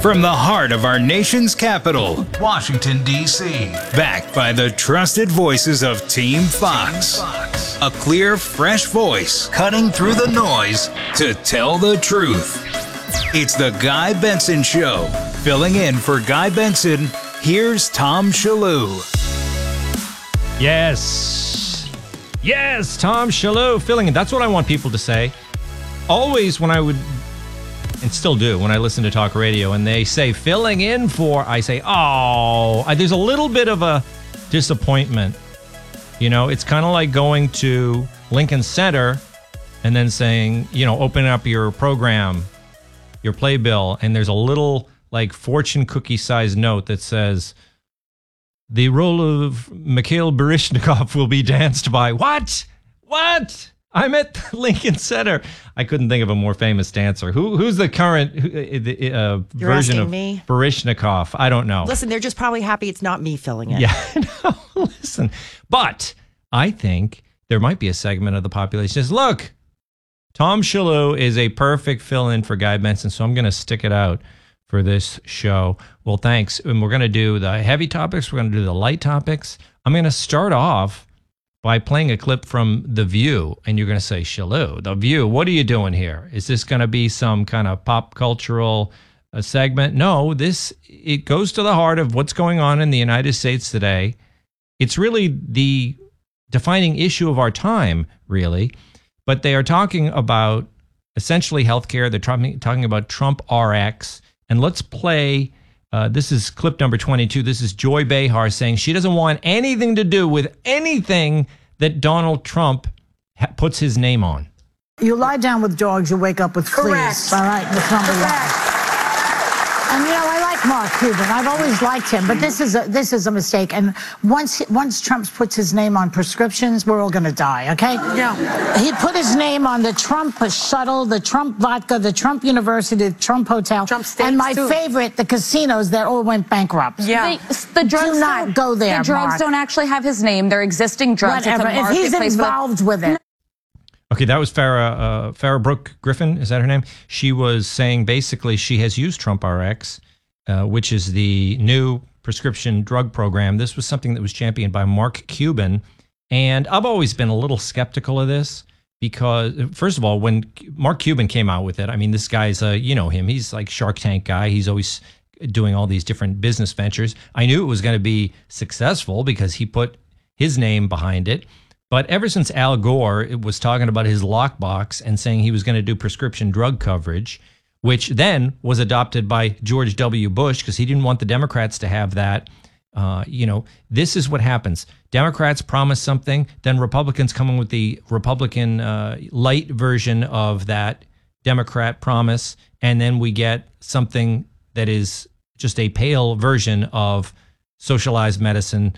From the heart of our nation's capital, Washington, D.C. Backed by the trusted voices of Team Fox. A clear, fresh voice cutting through the noise to tell the truth. It's the Guy Benson Show. Filling in for Guy Benson, here's Tom Shillue. Yes, Tom Shillue filling in. That's what I want people to say. Always when I would, and still do, when I listen to talk radio and they say filling in for, I say, there's a little bit of a disappointment. You know, it's kind of like going to Lincoln Center and then saying, open up your program, your playbill, and there's a little like fortune cookie sized note that says, the role of Mikhail Baryshnikov will be danced by what? I'm at Lincoln Center. I couldn't think of a more famous dancer. Who's the current version of me? Baryshnikov? I don't know. Listen, they're just probably happy it's not me filling in. Yeah, no, listen. But I think there might be a segment of the population that says, look, Tom Shillue is a perfect fill-in for Guy Benson, so I'm going to stick it out for this show. Well, thanks. And we're going to do the heavy topics. We're going to do the light topics. I'm going to start off by playing a clip from The View, and you're going to say, Shillue, The View, what are you doing here? Is this going to be some kind of pop cultural segment? No, it goes to the heart of what's going on in the United States today. It's really the defining issue of our time, really. But they are talking about essentially healthcare. They're talking about Trump RX. And let's play, this is clip number 22. This is Joy Behar saying she doesn't want anything to do with anything that Donald Trump puts his name on. You lie down with dogs, you wake up with fleas. Correct. All right, that's number one. And I like Mark Cuban. I've always liked him, but this is a mistake. And once Trump puts his name on prescriptions, we're all going to die, okay? Yeah. He put his name on the Trump shuttle, the Trump vodka, the Trump University, the Trump hotel, Trump steaks, and my too. favorite, the casinos that all went bankrupt. Yeah. The drugs Do not go there, The drugs Mark. don't actually have his name. They're existing drugs. Whatever. It's a If he's marketplace. involved with it. Okay, that was Farrah Brooke Griffin. Is that her name? She was saying basically she has used Trump RX, which is the new prescription drug program. This was something that was championed by Mark Cuban. And I've always been a little skeptical of this because, first of all, when Mark Cuban came out with it, I mean, this guy's, him. He's like Shark Tank guy. He's always doing all these different business ventures. I knew it was going to be successful because he put his name behind it. But ever since Al Gore was talking about his lockbox and saying he was going to do prescription drug coverage, which then was adopted by George W. Bush because he didn't want the Democrats to have that. This is what happens. Democrats promise something, then Republicans come in with the Republican light version of that Democrat promise, and then we get something that is just a pale version of socialized medicine